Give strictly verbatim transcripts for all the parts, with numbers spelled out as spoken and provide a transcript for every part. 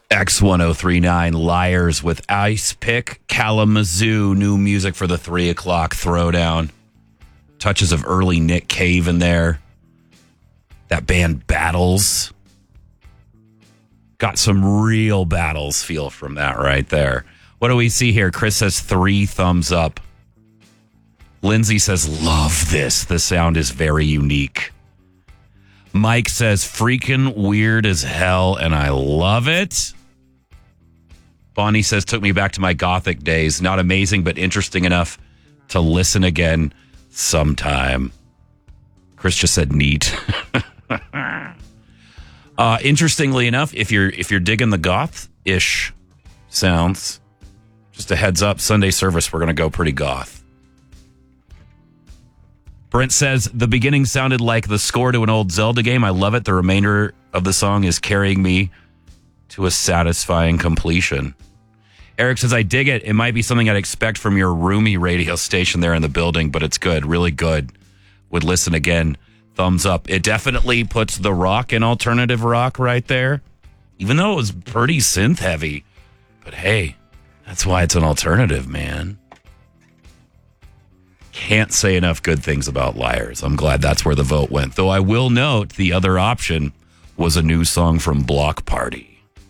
X ten thirty-nine, Liars with Ice Pick, Kalamazoo, new music for the three o'clock throwdown. Touches of early Nick Cave in there. That band Battles. Got some real Battles feel from that right there. What do we see here? Chris says three thumbs up. Lindsay says, love this. The sound is very unique. Mike says, freaking weird as hell, and I love it. Bonnie says, took me back to my Gothic days. Not amazing, but interesting enough to listen again sometime. Chris just said neat. uh, interestingly enough, if you're if you're digging the goth-ish sounds, just a heads up, Sunday service, we're going to go pretty goth. Brent says, the beginning sounded like the score to an old Zelda game. I love it. The remainder of the song is carrying me to a satisfying completion. Eric says, I dig it. It might be something I'd expect from your roomy radio station there in the building, but it's good, really good. Would listen again. Thumbs up. It definitely puts the rock in alternative rock right there, even though it was pretty synth heavy. But hey, that's why it's an alternative, man. Can't say enough good things about Liars. I'm glad that's where the vote went. Though I will note the other option was a new song from Block Party.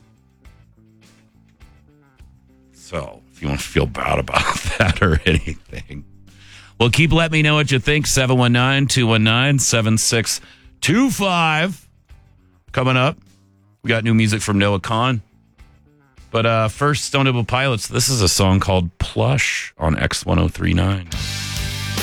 So if you want to feel bad about that or anything, well, keep letting me know what you think. seven one nine, two one nine, seven six two five. Coming up, we got new music from Noah Kahan. But uh, first, Stone Temple Pilots. This is a song called Plush on X ten thirty-nine.